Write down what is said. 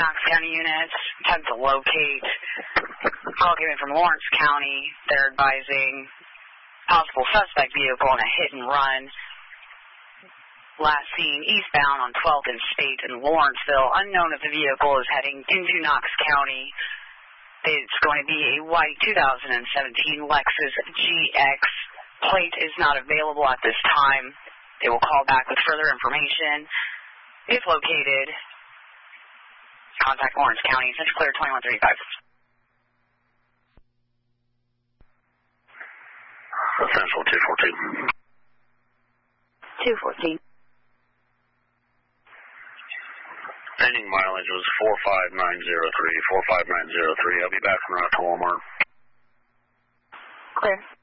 Knox County units, attempt to locate. Call came in from Lawrence County. They're advising possible suspect vehicle in a hit and run. Last seen eastbound on 12th and State in Lawrenceville. Unknown if the vehicle is heading into Knox County. It's going to be a white 2017 Lexus GX. Plate is not available at this time. They will call back with further information. If located, contact Lawrence County. Central Clear 2135. Central 214. 214. Pending mileage was 45903. 45903. I'll be back on route to Walmart. Clear.